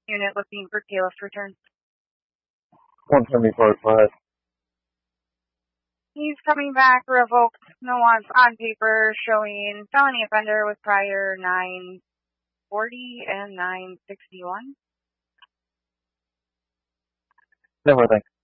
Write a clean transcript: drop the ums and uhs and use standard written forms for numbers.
Unit looking for Caliph return. 174, go ahead. He's coming back, revoked, no wants on paper, showing felony offender with prior 940 and 961. No more, thanks.